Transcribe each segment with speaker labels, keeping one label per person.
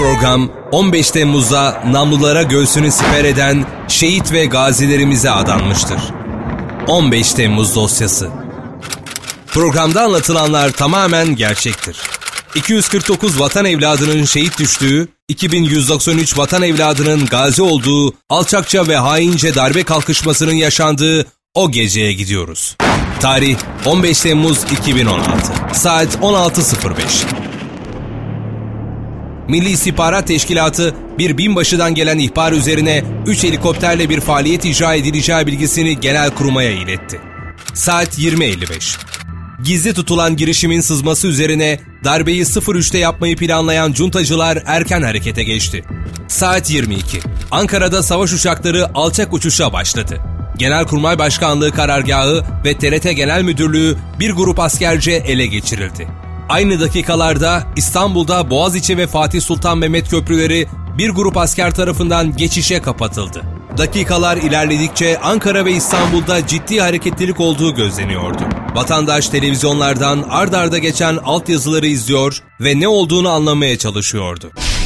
Speaker 1: program 15 Temmuz'da namlulara göğsünü siper eden şehit ve gazilerimize adanmıştır. 15 Temmuz dosyası. Programda anlatılanlar tamamen gerçektir. 249 vatan evladının şehit düştüğü, 2193 vatan evladının gazi olduğu, alçakça ve haince darbe kalkışmasının yaşandığı o geceye gidiyoruz. Tarih 15 Temmuz 2016. Saat 16.05. Milli İstihbarat Teşkilatı bir binbaşıdan gelen ihbar üzerine 3 helikopterle bir faaliyet icra edileceği bilgisini Genelkurmay'a iletti. Saat 20.55. Gizli tutulan girişimin sızması üzerine darbeyi 03'te yapmayı planlayan cuntacılar erken harekete geçti. Saat 22. Ankara'da savaş uçakları alçak uçuşa başladı. Genelkurmay Başkanlığı karargahı ve TRT Genel Müdürlüğü bir grup askerce ele geçirildi. Aynı dakikalarda İstanbul'da Boğaziçi ve Fatih Sultan Mehmet köprüleri bir grup asker tarafından geçişe kapatıldı. Dakikalar ilerledikçe Ankara ve İstanbul'da ciddi hareketlilik olduğu gözleniyordu. Vatandaş televizyonlardan ard arda geçen altyazıları izliyor ve ne olduğunu anlamaya çalışıyordu.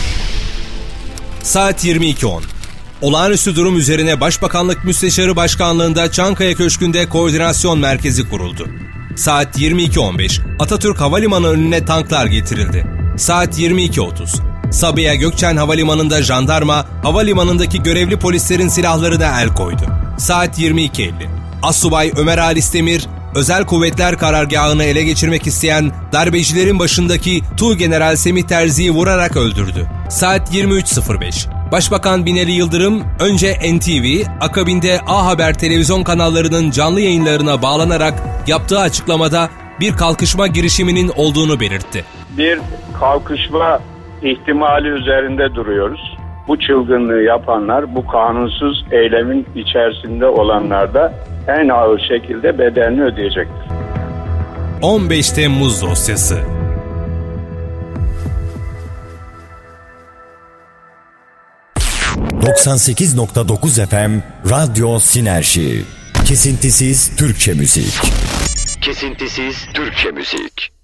Speaker 1: Saat 22.10. Olağanüstü durum üzerine Başbakanlık Müsteşarı Başkanlığında Çankaya Köşkü'nde koordinasyon merkezi kuruldu. Saat 22.15. Atatürk Havalimanı önüne tanklar getirildi. Saat 22.30. Sabiha Gökçen Havalimanı'nda jandarma, havalimanındaki görevli polislerin silahlarına el koydu. Saat 22.50. Astsubay Ömer Halis Demir, Özel Kuvvetler Karargahı'nı ele geçirmek isteyen darbecilerin başındaki Tuğgeneral Semih Terzi'yi vurarak öldürdü. Saat 23.05. Başbakan Binali Yıldırım önce NTV, akabinde A Haber televizyon kanallarının canlı yayınlarına bağlanarak yaptığı açıklamada bir kalkışma girişiminin olduğunu belirtti.
Speaker 2: Bir kalkışma ihtimali üzerinde duruyoruz. Bu çılgınlığı yapanlar, bu kanunsuz eylemin içerisinde olanlar da en ağır şekilde bedelini ödeyecektir.
Speaker 1: 15 Temmuz dosyası.
Speaker 3: ...98.9 FM Radyo Sinerji. Kesintisiz Türkçe müzik.
Speaker 4: Kesintisiz Türkçe müzik.